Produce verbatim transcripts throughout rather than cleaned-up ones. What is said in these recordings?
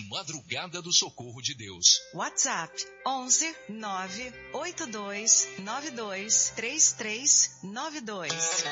Madrugada do Socorro de Deus. WhatsApp onze nove oito dois nove dois três três nove dois.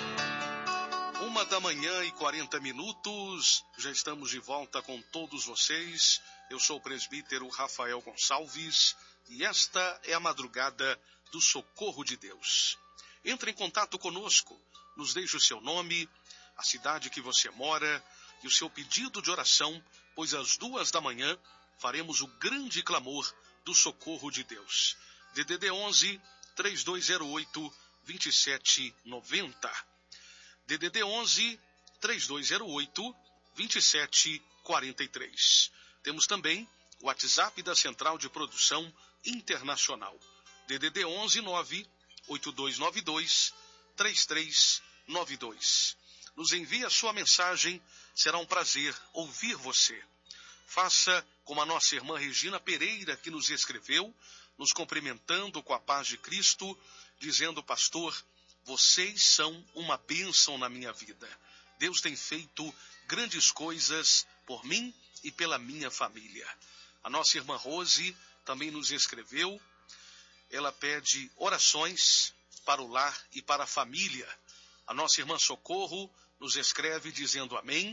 Uma da manhã e quarenta minutos, já estamos de volta com todos vocês. Eu sou o presbítero Rafael Gonçalves e esta é a Madrugada do Socorro de Deus. Entre em contato conosco, nos deixe o seu nome, a cidade que você mora e o seu pedido de oração, pois às duas da manhã faremos o grande clamor do Socorro de Deus. D D D onze, três dois zero oito, dois sete nove zero. D D D onze, três dois zero oito, dois sete quatro três. Temos também o WhatsApp da Central de Produção Internacional. D D D onze nove oito dois nove dois três três nove dois. Nos envie a sua mensagem, será um prazer ouvir você. Faça como a nossa irmã Regina Pereira, que nos escreveu, nos cumprimentando com a paz de Cristo, dizendo: pastor, vocês são uma bênção na minha vida. Deus tem feito grandes coisas por mim e pela minha família. A nossa irmã Rose também nos escreveu. Ela pede orações para o lar e para a família. A nossa irmã Socorro nos escreve dizendo amém.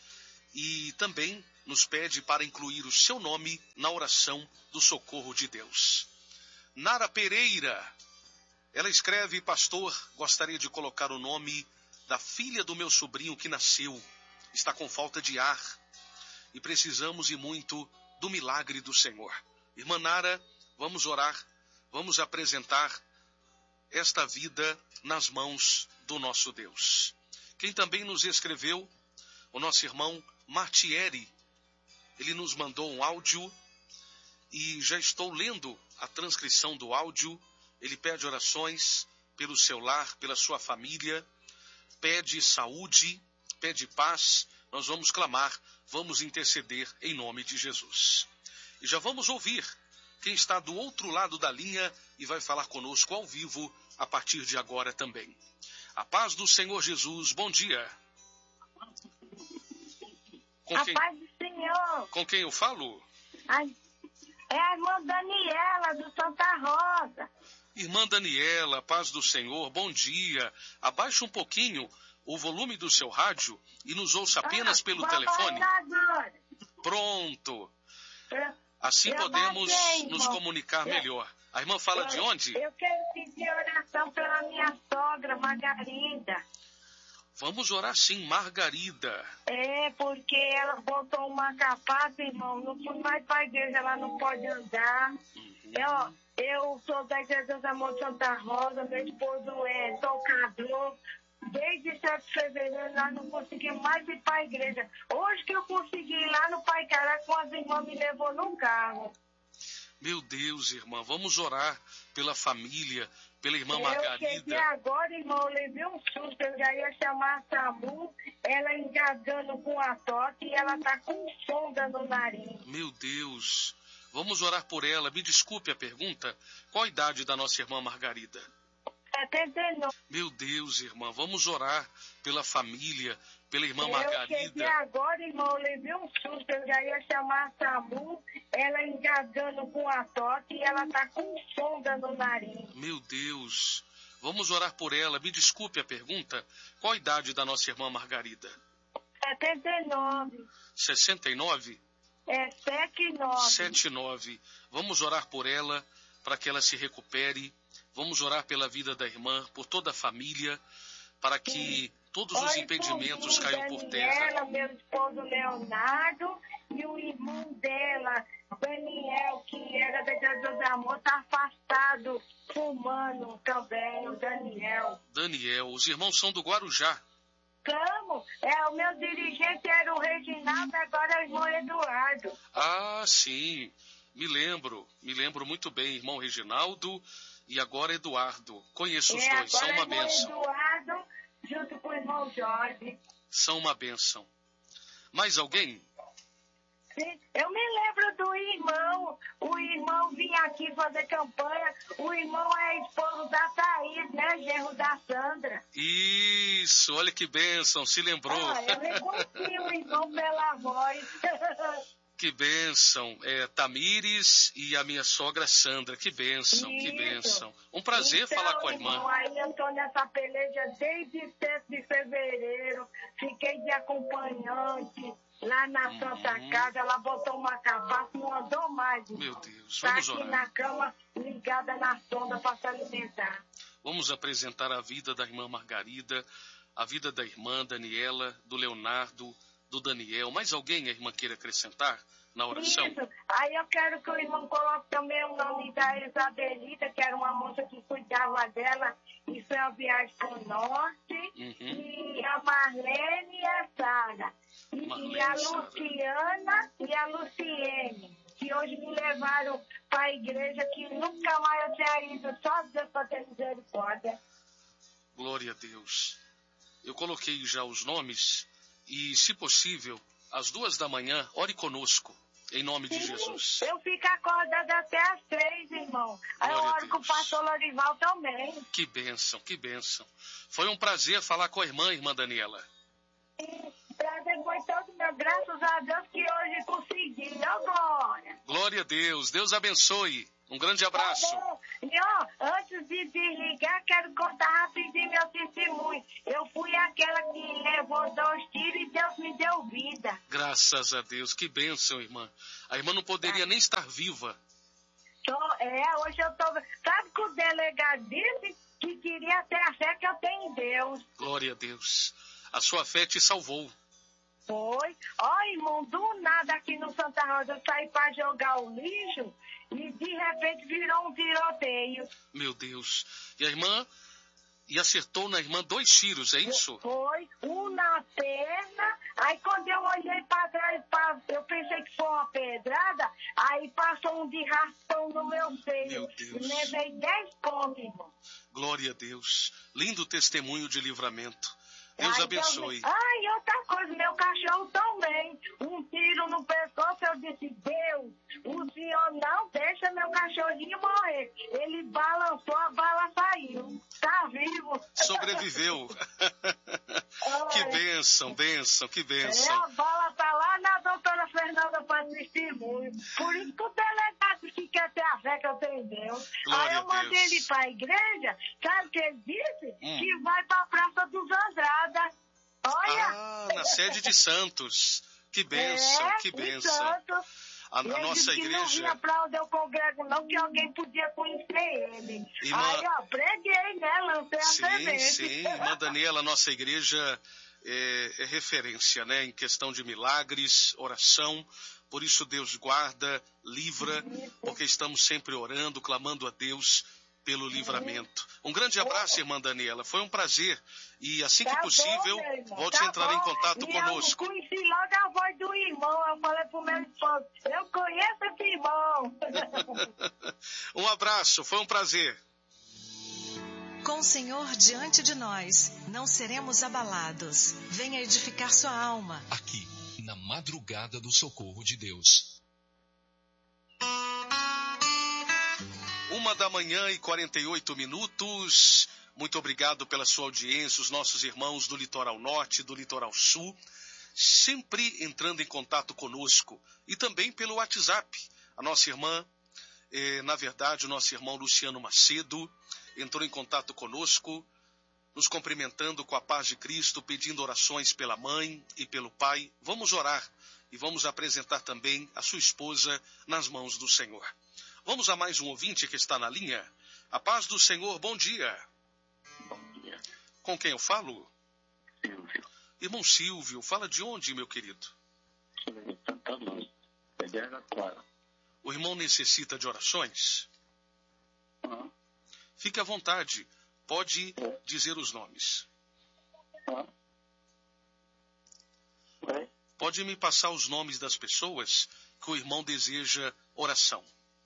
E também nos pede para incluir o seu nome na oração do Socorro de Deus. Nara Pereira, ela escreve: pastor, gostaria de colocar o nome da filha do meu sobrinho que nasceu. Está com falta de ar e precisamos e muito do milagre do Senhor. Irmã Nara, vamos orar, vamos apresentar esta vida nas mãos do nosso Deus. Quem também nos escreveu, o nosso irmão Martieri. Ele nos mandou um áudio e já estou lendo a transcrição do áudio. Ele pede orações pelo seu lar, pela sua família, pede saúde, pede paz. Nós vamos clamar, vamos interceder em nome de Jesus. E já vamos ouvir quem está do outro lado da linha e vai falar conosco ao vivo a partir de agora também. A paz do Senhor Jesus, bom dia. Com a quem, paz do Senhor. Com quem eu falo? Ai, é a irmã Daniela, do Santa Rosa. Irmã Daniela, paz do Senhor, bom dia. Abaixe um pouquinho o volume do seu rádio e nos ouça apenas ah, pelo telefone. Agora. Pronto. Eu, assim eu podemos baixei, nos comunicar eu, melhor. A irmã fala eu, de onde? Eu quero pedir oração pela minha sogra, Margarida. Vamos orar sim, Margarida. É, porque ela botou uma capaz, irmão, não fui mais para a igreja, ela não pode andar. Uhum. Eu, eu sou da Igreja do Amor de Santa Rosa, meu esposo é tocador. Desde sete de fevereiro nós não conseguimos mais ir para a igreja. Hoje que eu consegui ir lá no Pai Caraca, com as irmãs me levou no carro. Meu Deus, irmã, vamos orar pela família, pela irmã eu Margarida. Eu cheguei agora, irmão, eu levei um susto, eu já ia chamar a SAMU, ela engasgando com a tosse e ela tá com sonda no nariz. Meu Deus, vamos orar por ela. Me desculpe a pergunta, qual a idade da nossa irmã Margarida? setenta e nove. Meu Deus, irmã, vamos orar pela família, pela irmã eu Margarida. Eu cheguei agora, irmão, eu levei um susto, eu já ia chamar a SAMU, ela engasgando com a tosse e ela tá com sonda no nariz. Meu Deus, vamos orar por ela. Me desculpe a pergunta, qual a idade da nossa irmã Margarida? setenta e nove. sessenta e nove? É, setenta e nove. setenta e nove. Vamos orar por ela, para que ela se recupere. Vamos orar pela vida da irmã, por toda a família, para que Sim. todos os Oi, impedimentos por caiam por terra. Ela, meu esposo Leonardo e o irmão dela, Daniel, que era da Igreja do Amor, está afastado, fumando também, o Daniel. Daniel, os irmãos são do Guarujá. Como? É, o meu dirigente era o Reginaldo, agora é o irmão Eduardo. Ah, sim, me lembro, me lembro muito bem, irmão Reginaldo e agora Eduardo. Conheço os é, dois, são uma bênção. Eduardo junto com o irmão Jorge. São uma bênção. Mais alguém? Sim, eu me lembro do irmão. O irmão vinha aqui fazer campanha. O irmão é esposo da Thaís, né? Genro da Sandra. Isso, olha que bênção, se lembrou. Ah, eu reconheci o irmão pela voz. Que bênção. É, Tamires e a minha sogra Sandra. Que bênção, Isso. que bênção. Um prazer então, falar com a irmã. Irmão, aí eu tô nessa peleja desde sete de fevereiro. Fiquei de acompanhante lá na Uhum. Santa Casa. Ela botou uma capaça, não andou mais. Irmão. Meu Deus, Tá vamos aqui orar. na cama, ligada na sonda para se alimentar. Vamos apresentar a vida da irmã Margarida, a vida da irmã Daniela, do Leonardo, do Daniel. Mais alguém a irmã queira acrescentar na oração? Isso. Aí eu quero que o irmão coloque também o nome da Isabelita, que era uma moça que cuidava dela, e foi a viagem para o norte. Uhum. E a Marlene e a Sara. E, Marlene e a e Sara. Luciana e a Luciene, que hoje me levaram para a igreja, que nunca mais eu tinha ido, só Deus para ter misericórdia. Glória a Deus. Eu coloquei já os nomes e, se possível, às duas da manhã, ore conosco, em nome de Jesus. Eu fico acordada até às três, irmão. Aí eu Glória a oro com o Deus. pastor Lorival também. Que bênção, que bênção. Foi um prazer falar com a irmã, irmã Daniela. E prazer foi todo meu, graças a Deus que hoje consegui. Ó, glória. Glória a Deus. Deus abençoe. Um grande abraço. Tá bom. E ó, antes de desligar, quero contar rapidinho meu testemunho. Eu fui aquela que levou dois tiros e Deus me deu vida. Graças a Deus. Que bênção, irmã. A irmã não poderia nem estar viva. Tô, é, hoje eu tô... Sabe que o delegado disse que queria ter a fé que eu tenho em Deus. Glória a Deus. A sua fé te salvou. Foi. Ó, irmão, do nada aqui no Santa Rosa eu saí pra jogar o lixo e de repente virou um tiroteio. Meu Deus. E a irmã... E acertou na irmã dois tiros, é isso? Foi, um na perna, aí quando eu olhei pra trás, pra, eu pensei que foi uma pedrada, aí passou um de raspão no meu seio. Meu Deus. Levei dez pontos, irmão. Glória a Deus. Lindo testemunho de livramento. Deus Aí abençoe. Eu... Ah, e outra coisa, meu cachorro também. Um tiro no pescoço, eu disse, Deus, o senhor não deixa meu cachorrinho morrer. Ele balançou, a bala saiu. Tá vivo. Sobreviveu. Que bênção, bênção, que É, bênção. a bala tá lá na doutora Fernanda para testemunho. Por isso que o delegado que quer ter a fé que eu tenho em Deus. Glória Aí eu a mandei Deus. ele para a igreja, sabe o que ele disse? Hum. Que vai para a Praça dos Andradas. Olha. Ah, na sede de Santos. Que bênção, é, que em bênção. Santos. A, a E ele nossa disse que não igreja... vinha pra onde eu congrego, não, que alguém podia conhecer ele. Irmã- Aí, ó, preguei, né? Lancei a Sim, semente. sim. Irmã Daniela, a nossa igreja é, é referência, né? Em questão de milagres, oração. Por isso Deus guarda, livra, porque estamos sempre orando, clamando a Deus pelo livramento. Um grande abraço, irmã Daniela. Foi um prazer. E assim que Tá possível, bom, meu irmão, volte tá a entrar bom. em contato E conosco. Eu conheci logo a voz do irmão. Eu falei pro meu esposo, eu conheço esse irmão. Um abraço, foi um prazer. Com o Senhor diante de nós, não seremos abalados. Venha edificar sua alma. Aqui, na madrugada do socorro de Deus. Uma da manhã e quarenta e oito minutos. Muito obrigado pela sua audiência, os nossos irmãos do Litoral Norte, do Litoral Sul, sempre entrando em contato conosco. E também pelo WhatsApp. A nossa irmã, eh, na verdade, o nosso irmão Luciano Macedo, entrou em contato conosco, nos cumprimentando com a paz de Cristo, pedindo orações pela mãe e pelo pai. Vamos orar e vamos apresentar também a sua esposa nas mãos do Senhor. Vamos a mais um ouvinte que está na linha. A paz do Senhor, bom dia. Bom dia, Com quem eu falo? Silvio. Irmão Silvio, fala de onde, meu querido? Silvio Santa Luz, Pedreira Clara. O irmão necessita de orações? Hã? Fique à vontade, pode dizer os nomes. Hã? Oi? Pode me passar os nomes das pessoas que o irmão deseja oração.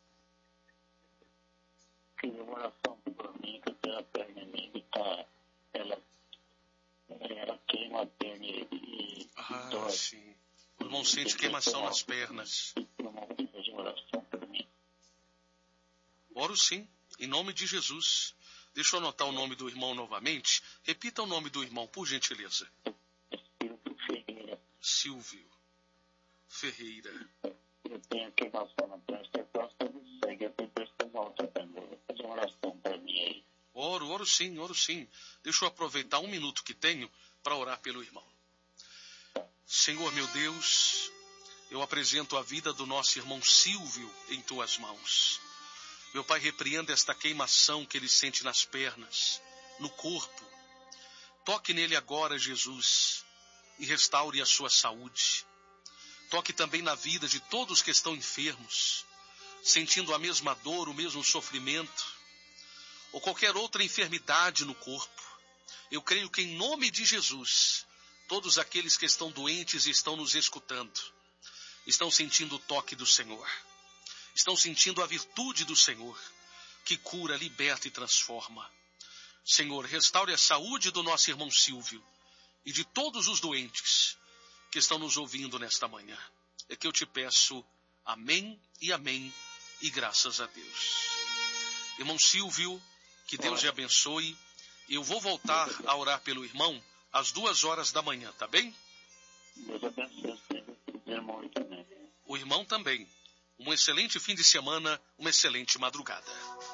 Fiz uma oração para mim, que eu tenho a perna inimiga, tá, ela, ela queima a perna e, e Ah, dói. sim. O irmão sente queimação nas pernas. Uma de oração para mim. Oro sim, em nome de Jesus. Deixa eu anotar o nome do irmão novamente. Repita o nome do irmão, por gentileza. Silvio Ferreira. Silvio Ferreira. Eu tenho queimação na testa, eu gosto de sangue, eu tenho pressão alta também. Vou fazer uma oração para mim aí. Oro, oro sim, oro sim. Deixa eu aproveitar um minuto que tenho para orar pelo irmão. Senhor meu Deus, eu apresento a vida do nosso irmão Silvio em tuas mãos. Meu Pai, repreenda esta queimação que ele sente nas pernas, no corpo. Toque nele agora, Jesus, e restaure a sua saúde. Toque também na vida de todos que estão enfermos, sentindo a mesma dor, o mesmo sofrimento, ou qualquer outra enfermidade no corpo. Eu creio que em nome de Jesus, todos aqueles que estão doentes e estão nos escutando, estão sentindo o toque do Senhor, estão sentindo a virtude do Senhor, que cura, liberta e transforma. Senhor, restaure a saúde do nosso irmão Silvio e de todos os doentes que estão nos ouvindo nesta manhã. É que eu te peço, amém e amém, e graças a Deus. Irmão Silvio, que Deus lhe abençoe. Eu vou voltar a orar pelo irmão às duas horas da manhã, tá bem? Deus abençoe o irmão também. O irmão também. Um excelente fim de semana, uma excelente madrugada.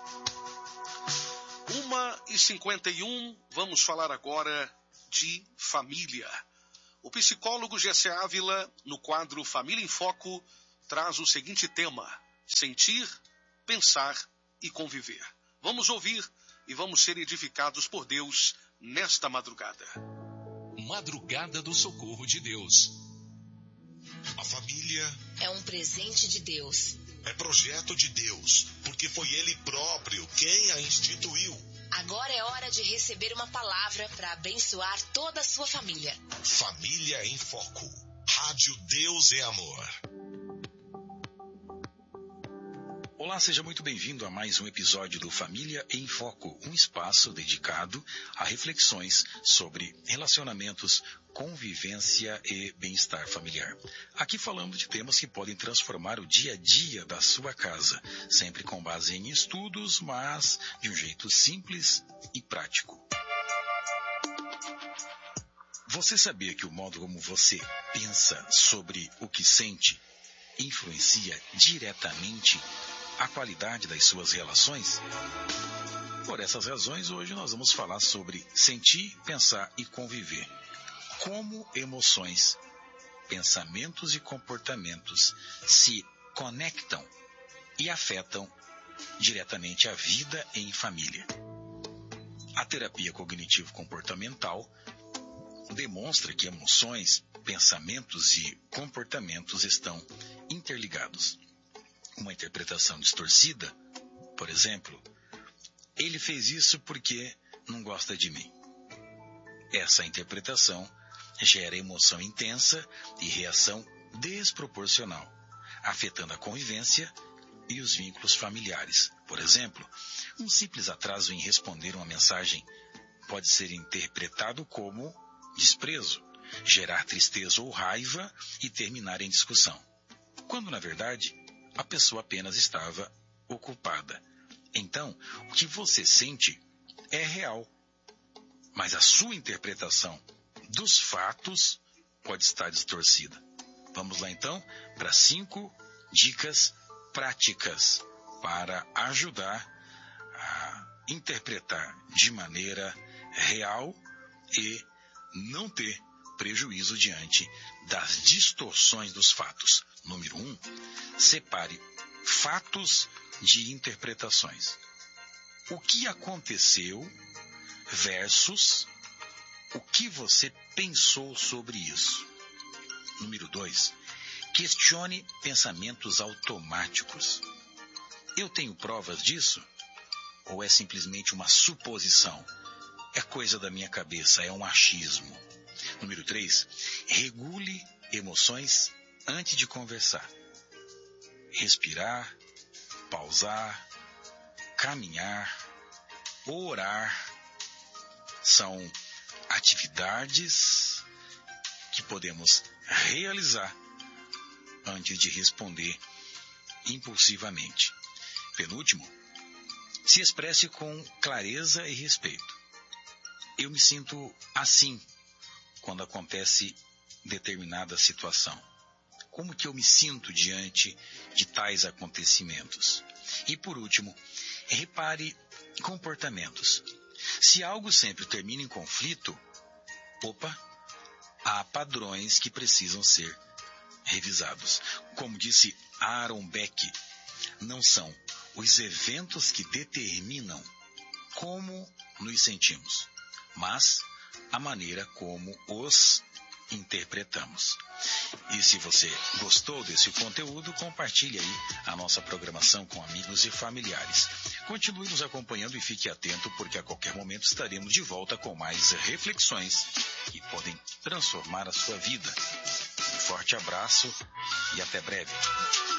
uma e cinquenta e um, vamos falar agora de família. O psicólogo Gessé Ávila, no quadro Família em Foco, traz o seguinte tema: sentir, pensar e conviver. Vamos ouvir e vamos ser edificados por Deus nesta madrugada. Madrugada do Socorro de Deus. A família é um presente de Deus. É projeto de Deus, porque foi Ele próprio quem a instituiu. Agora é hora de receber uma palavra para abençoar toda a sua família. Família em Foco. Rádio Deus é Amor. Olá, seja muito bem-vindo a mais um episódio do Família em Foco, um espaço dedicado a reflexões sobre relacionamentos, convivência e bem-estar familiar. Aqui falamos de temas que podem transformar o dia a dia da sua casa, sempre com base em estudos, mas de um jeito simples e prático. Você sabia que o modo como você pensa sobre o que sente influencia diretamente a qualidade das suas relações? Por essas razões, hoje nós vamos falar sobre sentir, pensar e conviver. Como emoções, pensamentos e comportamentos se conectam e afetam diretamente a vida em família. A terapia cognitivo-comportamental demonstra que emoções, pensamentos e comportamentos estão interligados. Uma interpretação distorcida, por exemplo, ele fez isso porque não gosta de mim. Essa interpretação gera emoção intensa e reação desproporcional, afetando a convivência e os vínculos familiares. Por exemplo, um simples atraso em responder uma mensagem pode ser interpretado como desprezo, gerar tristeza ou raiva e terminar em discussão, quando, na verdade, a pessoa apenas estava ocupada. Então, o que você sente é real, mas a sua interpretação dos fatos pode estar distorcida. Vamos lá então para cinco dicas práticas para ajudar a interpretar de maneira real e não ter prejuízo diante das distorções dos fatos. Número um, separe fatos de interpretações. O que aconteceu versus o que você pensou sobre isso. Número dois, questione pensamentos automáticos. Eu tenho provas disso? Ou é simplesmente uma suposição? É coisa da minha cabeça, é um achismo. Número três, regule emoções antes de conversar. Respirar, pausar, caminhar, orar são atividades que podemos realizar antes de responder impulsivamente. Penúltimo, se expresse com clareza e respeito. Eu me sinto assim quando acontece determinada situação. Como que eu me sinto diante de tais acontecimentos? E por último, repare comportamentos. Se algo sempre termina em conflito, opa, há padrões que precisam ser revisados. Como disse Aaron Beck, não são os eventos que determinam como nos sentimos, mas a maneira como os interpretamos. E se você gostou desse conteúdo, compartilhe aí a nossa programação com amigos e familiares. Continue nos acompanhando e fique atento, porque a qualquer momento estaremos de volta com mais reflexões que podem transformar a sua vida. Um forte abraço e até breve.